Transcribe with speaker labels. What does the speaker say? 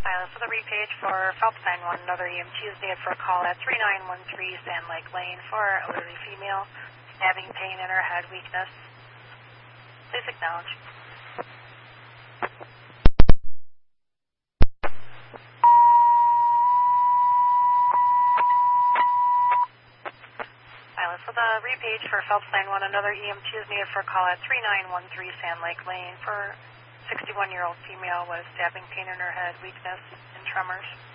Speaker 1: Pilot for the repage for Phelps 91, another EMT is needed for a call at 3913 Sand Lake Lane for elderly female, stabbing pain in her head, weakness. Please acknowledge. Pilot for the repage for Phelps 91, another EMT is needed for a call at 3913 Sand Lake Lane for 61-year-old female with stabbing pain in her head, weakness, and tremors.